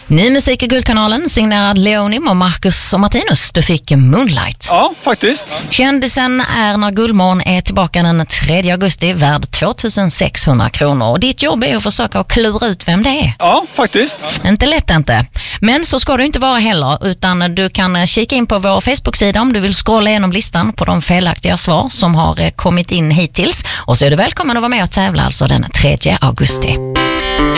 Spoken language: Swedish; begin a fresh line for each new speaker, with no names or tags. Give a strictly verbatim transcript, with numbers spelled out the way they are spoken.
Ny musik i Guldkanalen, signerad Leonim och Marcus och Martinus. Du fick Moonlight.
Ja, faktiskt.
Kändisen är när Guldmorgon är tillbaka den tredje augusti, värd tvåtusensexhundra kronor. Och ditt jobb är att försöka att klura ut vem det är.
Ja, faktiskt.
Inte lätt inte. Men så ska du inte vara heller, utan du kan kika in på vår Facebook-sida om du vill scrolla igenom listan på de felaktiga svar som har kommit in hittills. Och så är du välkommen att vara med och tävla alltså den tredje augusti.